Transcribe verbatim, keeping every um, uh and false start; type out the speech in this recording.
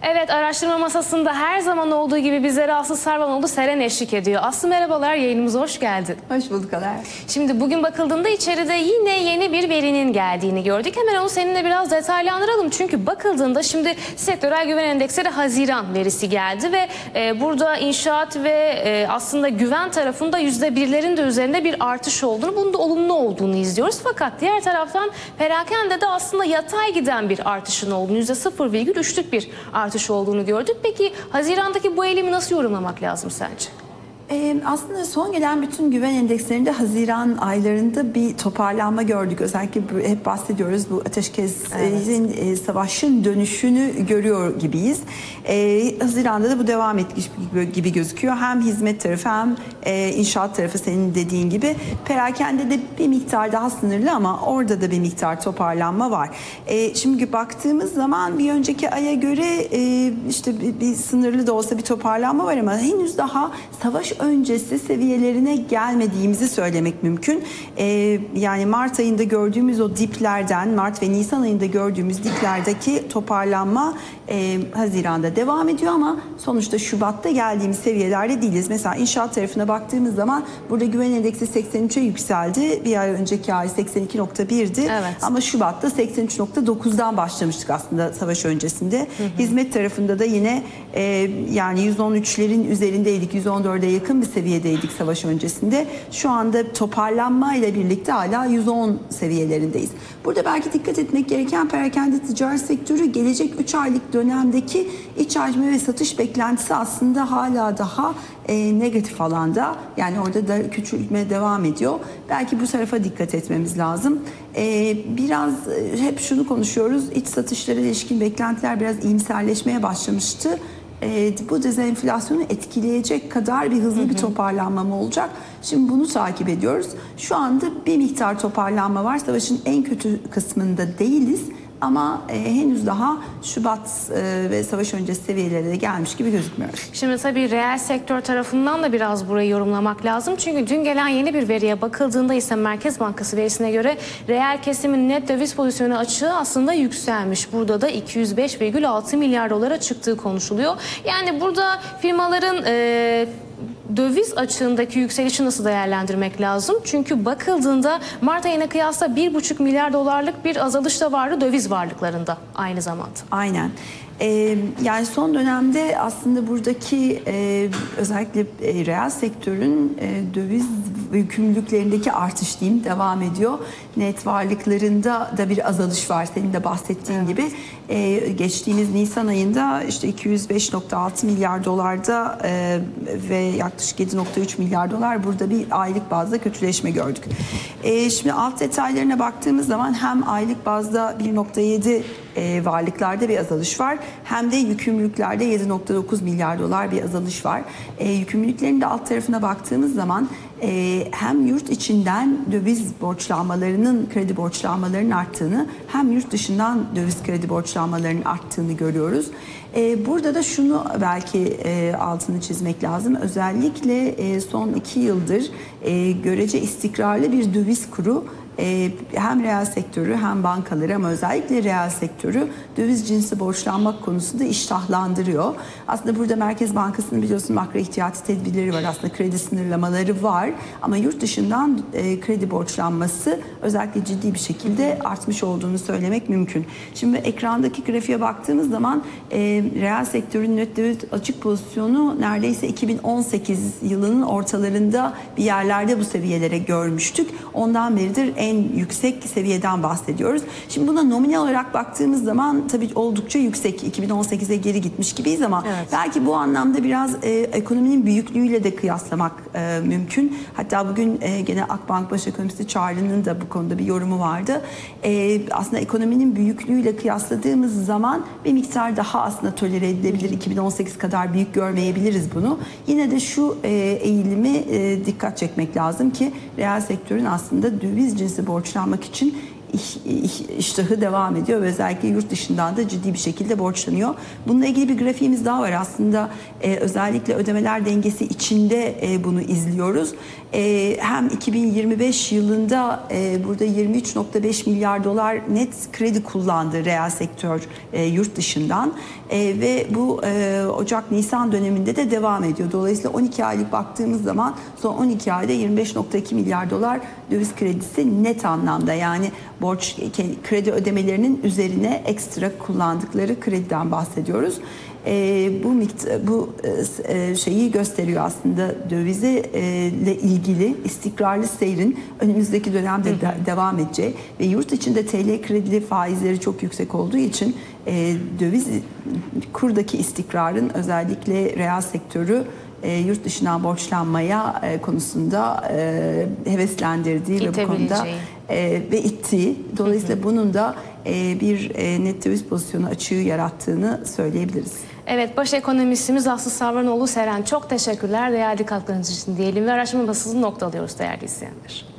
Evet, araştırma masasında her zaman olduğu gibi bizlere Aslı Sarvanoğlu Seren eşlik ediyor. Aslı merhabalar, yayınımıza hoş geldin. Hoş bulduk Alar. Şimdi bugün bakıldığında içeride yine yeni bir verinin geldiğini gördük. Hemen onu seninle biraz detaylandıralım. Çünkü bakıldığında şimdi sektörel güven endeksleri Haziran verisi geldi ve e, burada inşaat ve e, aslında güven tarafında yüzde birlerin de üzerinde bir artış olduğunu, bunun da olumlu olduğunu izliyoruz. Fakat diğer taraftan perakende de aslında yatay giden bir artışın olduğunu, yüzde sıfır virgül üçlük bir artış olduğunu gördük. Peki Haziran'daki bu eğilimi nasıl yorumlamak lazım sence? Ee, aslında son gelen bütün güven endekslerinde Haziran aylarında bir toparlanma gördük. Özellikle hep bahsediyoruz, bu ateşkesin, evet. e, savaşın dönüşünü görüyor gibiyiz. Ee, Haziran'da da bu devam etmiş gibi gözüküyor. Hem hizmet tarafı hem e, inşaat tarafı senin dediğin gibi. Perakende de bir miktar daha sınırlı ama orada da bir miktar toparlanma var. E, şimdi baktığımız zaman bir önceki aya göre e, işte bir, bir sınırlı da olsa bir toparlanma var ama henüz daha savaş öncesi seviyelerine gelmediğimizi söylemek mümkün. Ee, yani Mart ayında gördüğümüz o diplerden, Mart ve Nisan ayında gördüğümüz diplerdeki toparlanma e, Haziran'da devam ediyor ama sonuçta Şubat'ta geldiğimiz seviyelerde değiliz. Mesela inşaat tarafına baktığımız zaman burada güven endeksi seksen üçe yükseldi. Bir ay önceki ay seksen iki nokta bir'di. Evet. Ama Şubat'ta seksen üç nokta dokuz'dan başlamıştık aslında savaş öncesinde. Hı hı. Hizmet tarafında da yine e, yani yüz on üç'lerin üzerindeydik, yüz on dört'e yakın bir seviyedeydik savaş öncesinde. Şu anda toparlanma ile birlikte hala yüz on seviyelerindeyiz. Burada belki dikkat etmek gereken perakende ticaret sektörü gelecek üç aylık dönemdeki iç hacmi ve satış beklentisi aslında hala daha e, negatif alanda. Yani orada da küçülmeye devam ediyor. Belki bu tarafa dikkat etmemiz lazım. E, biraz e, hep şunu konuşuyoruz. İç satışlara ilişkin beklentiler biraz iyimserleşmeye başlamıştı. E, bu dezenflasyonu etkileyecek kadar bir hızlı hı hı. bir toparlanma mı olacak? Şimdi bunu takip ediyoruz. Şu anda bir miktar toparlanma var. Savaşın en kötü kısmında değiliz. Ama e, henüz daha Şubat e, ve savaş öncesi seviyelere de gelmiş gibi gözükmüyor. Şimdi tabii reel sektör tarafından da biraz burayı yorumlamak lazım. Çünkü dün gelen yeni bir veriye bakıldığında ise Merkez Bankası verisine göre reel kesimin net döviz pozisyonu açığı aslında yükselmiş. Burada da iki yüz beş virgül altı milyar dolara çıktığı konuşuluyor. Yani burada firmaların E, döviz açığındaki yükselişi nasıl değerlendirmek lazım? Çünkü bakıldığında Mart ayına kıyasla bir buçuk milyar dolarlık bir azalış da vardı döviz varlıklarında aynı zamanda. Aynen. Ee, yani son dönemde aslında buradaki e, özellikle e, reel sektörün e, döviz yükümlülüklerindeki artış diyeyim devam ediyor. Net varlıklarında da bir azalış var senin de bahsettiğin evet. gibi. E, geçtiğimiz Nisan ayında işte iki yüz beş nokta altı milyar dolarda e, ve yaklaşık yedi nokta üç milyar dolar burada bir aylık bazda kötüleşme gördük. E, şimdi alt detaylarına baktığımız zaman hem aylık bazda bir nokta yedi e, varlıklarda bir azalış var. Hem de yükümlülüklerde yedi nokta dokuz milyar dolar bir azalış var. E, yükümlülüklerin de alt tarafına baktığımız zaman e, hem yurt içinden döviz borçlanmalarının, kredi borçlanmalarının arttığını hem yurt dışından döviz kredi borçlanmalarının arttığını görüyoruz. E, burada da şunu belki e, altını çizmek lazım. Özellikle e, son iki yıldır e, görece istikrarlı bir döviz kuru Ee, hem reel sektörü hem bankaları ama özellikle reel sektörü döviz cinsi borçlanmak konusunda iştahlandırıyor. Aslında burada Merkez Bankası'nın biliyorsun makro ihtiyati tedbirleri var. Aslında kredi sınırlamaları var. Ama yurt dışından e, kredi borçlanması özellikle ciddi bir şekilde artmış olduğunu söylemek mümkün. Şimdi ekrandaki grafiğe baktığımız zaman e, reel sektörün net döviz açık pozisyonu neredeyse iki bin on sekiz yılının ortalarında bir yerlerde bu seviyelere görmüştük. Ondan beridir en yüksek seviyeden bahsediyoruz. Şimdi buna nominal olarak baktığımız zaman tabii oldukça yüksek. iki bin on sekize geri gitmiş gibiyiz ama evet. belki bu anlamda biraz e, ekonominin büyüklüğüyle de kıyaslamak e, mümkün. Hatta bugün e, gene Akbank Baş Ekonomisti Çağrı'nın da bu konuda bir yorumu vardı. E, aslında ekonominin büyüklüğüyle kıyasladığımız zaman bir miktar daha aslında tolere edilebilir. iki bin on sekiz kadar büyük görmeyebiliriz bunu. Yine de şu e, eğilimi e, dikkat çekmek lazım ki reel sektörün aslında döviz cinsi borçlanmak için iş, iş, iştahı devam ediyor ve özellikle yurt dışından da ciddi bir şekilde borçlanıyor. Bununla ilgili bir grafiğimiz daha var aslında e, özellikle ödemeler dengesi içinde e, bunu izliyoruz. E, hem iki bin yirmi beş yılında e, burada yirmi üç nokta beş milyar dolar net kredi kullandı reel sektör e, yurt dışından e, ve bu e, Ocak-Nisan döneminde de devam ediyor. Dolayısıyla on iki aylık baktığımız zaman son on iki ayda yirmi beş nokta iki milyar dolar döviz kredisi net anlamda, yani borç kredi ödemelerinin üzerine ekstra kullandıkları krediden bahsediyoruz. E, bu bu e, şeyi gösteriyor aslında, dövize e, ile ilgili istikrarlı seyrin önümüzdeki dönemde de, devam edeceği ve yurt içinde T L kredili faizleri çok yüksek olduğu için e, döviz kurdaki istikrarın özellikle reel sektörü e, yurt dışından borçlanmaya e, konusunda e, heveslendirdiği ve bu konuda e, ve ittiği. Dolayısıyla hı hı. bunun da e, bir e, net döviz pozisyonu açığı yarattığını söyleyebiliriz. Evet, baş ekonomistimiz Aslı Savranoğlu Seren, çok teşekkürler değerli katkılarınız için diyelim ve araştırma basını noktalıyoruz değerli izleyenler.